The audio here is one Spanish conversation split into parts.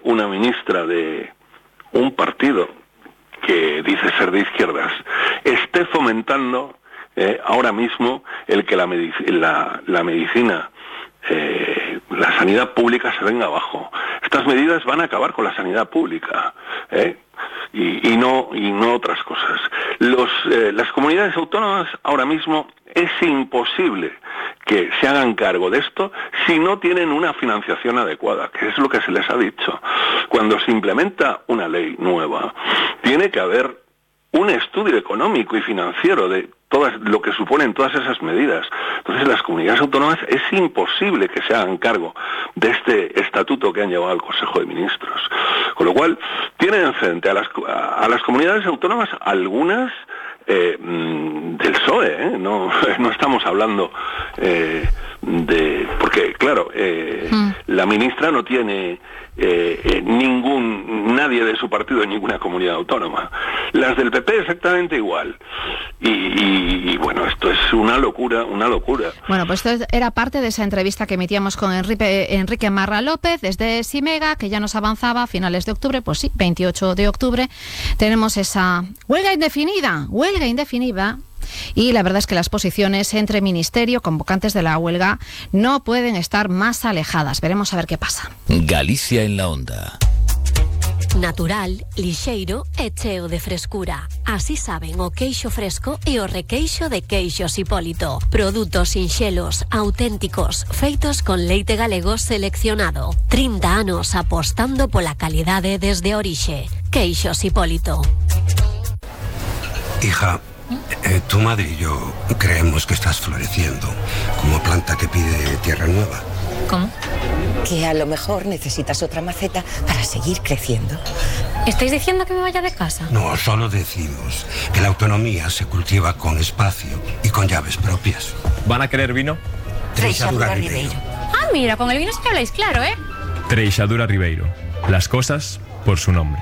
una ministra de un partido que dice ser de izquierdas esté fomentando ahora mismo el que la medicina, la sanidad pública se venga abajo. Estas medidas van a acabar con la sanidad pública, y no otras cosas. Las comunidades autónomas ahora mismo es imposible que se hagan cargo de esto si no tienen una financiación adecuada, que es lo que se les ha dicho. Cuando se implementa una ley nueva, tiene que haber un estudio económico y financiero de lo que suponen todas esas medidas. Entonces, las comunidades autónomas es imposible que se hagan cargo de este estatuto que han llevado al Consejo de Ministros. Con lo cual, tienen frente a las comunidades autónomas algunas del PSOE, no estamos hablando porque claro, la ministra no tiene nadie de su partido en ninguna comunidad autónoma. Las del PP exactamente igual. Y bueno, esto es una locura. Bueno, pues esto era parte de esa entrevista que emitíamos con Enrique Marra López desde Simega, que ya nos avanzaba a finales de octubre. Pues sí, 28 de octubre tenemos esa huelga indefinida. Y la verdad es que las posiciones entre ministerio, convocantes de la huelga, no pueden estar más alejadas. Veremos a ver qué pasa. Galicia en la onda. Natural, lixeiro e cheo de frescura. Así saben o queixo fresco e o requeixo de Queixos Hipólito. Produtos sinxelos, auténticos, feitos con leite galego seleccionado. 30 anos apostando pola calidade desde a orixe. Queixos Hipólito. Hija, tu madre y yo creemos que estás floreciendo como planta que pide tierra nueva. ¿Cómo? Que a lo mejor necesitas otra maceta para seguir creciendo. ¿Estáis diciendo que me vaya de casa? No, solo decimos que la autonomía se cultiva con espacio y con llaves propias. ¿Van a querer vino? Treixadura Ribeiro. Ah, mira, con el vino sí que habláis claro, ¿eh? Treixadura Ribeiro. Las cosas por su nombre.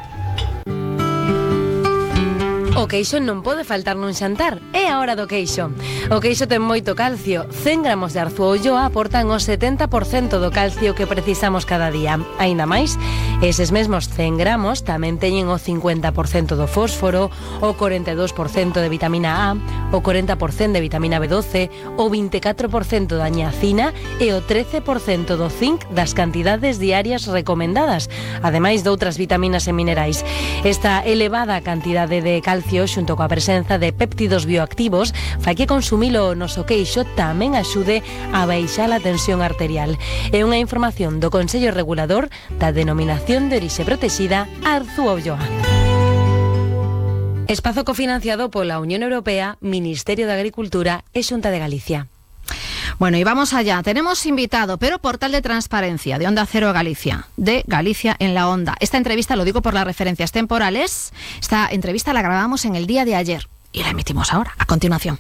O queixo non pode faltar nun xantar. É a hora do queixo. O queixo ten moito calcio. 100 gramos de arzuo ulloa aportan o 70% do calcio que precisamos cada día. Aínda máis, eses mesmos 100 gramos tamén teñen o 50% do fósforo, o 42% de vitamina A, o 40% de vitamina B12, o 24% da niacina e o 13% do zinc das cantidades diarias recomendadas, ademais de outras vitaminas e minerais. Esta elevada cantidade de calcio xunto coa presenza de péptidos bioactivos fai que consumilo o noso queixo tamén axude a baixar a tensión arterial. É unha información do Consello Regulador da Denominación de Orixe Protexida Arzuo Ulloa. Espazo cofinanciado pola Unión Europea, Ministerio de Agricultura e Xunta de Galicia. Bueno, y vamos allá. Tenemos invitado, pero portal de transparencia de Onda Cero Galicia, de Galicia en la Onda. Esta entrevista, lo digo por las referencias temporales, esta entrevista la grabamos en el día de ayer y la emitimos ahora, a continuación.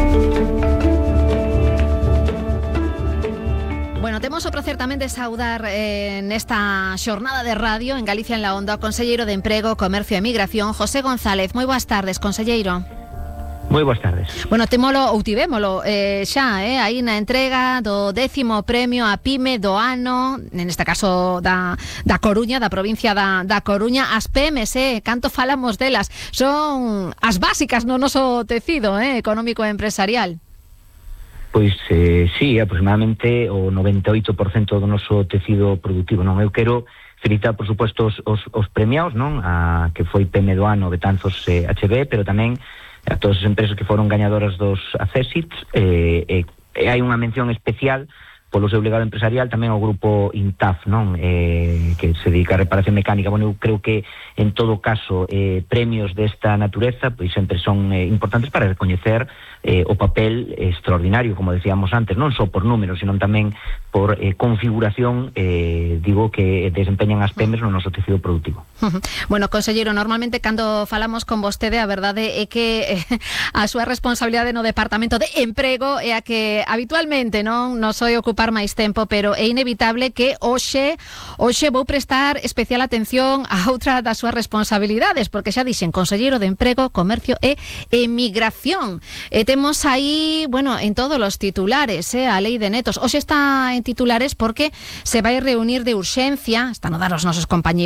Bueno, temos o placer tamén de saudar en esta xornada de radio en Galicia en la Onda o conselleiro de Emprego, Comercio e Migración, José González. Moi boas tardes, conselleiro. Moi boas tardes. Bueno, tivémolo xa, aí na entrega do 10º premio a PYME do ano, neste caso da Coruña, da provincia da Coruña. As PMs, canto falamos delas, son as básicas no noso tecido económico e empresarial. Pois sí, aproximadamente o 98% do noso tecido productivo, non? Eu quero felicitar, por suposto, os premiados, non? Que foi PYME do ano Betanzos HB, pero tamén a todas as empresas que foron gañadoras dos Accessits, e hai unha mención especial polo seu legado empresarial tamén ao grupo Intaf, non? Que se dedica a reparación mecánica. Bueno, eu creo que en todo caso premios desta natureza pois sempre son importantes para recoñecer o papel extraordinario, como decíamos antes, non só por números, sino tamén por configuración, digo, que desempeñan as PEMES no noso tecido productivo. Bueno, conselleiro, normalmente cando falamos con vostede, a verdade é que a súa responsabilidade no Departamento de Emprego é a que habitualmente non nos vai ocupar máis tempo, pero é inevitable que hoxe vou prestar especial atención a outra das súas responsabilidades, porque xa dixen conselleiro de Emprego, Comercio e Emigración. Temos aí, bueno, en todos os titulares, a lei de netos. Hoxe está en titulares porque se vai reunir de urxencia, están a dar os nosos compañeiros